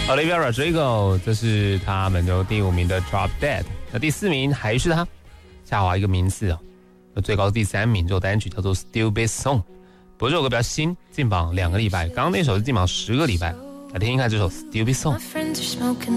Olivia Rodrigo， 这是他们就第5名的 Drop Dead。那第4名还是他，下滑一个名次哦。最高第3名这首单曲叫做 Stupid Song， 不过这首歌比较新，进榜2个礼拜，刚刚那首是进榜10个礼拜。来听听看这首 Stupid Song。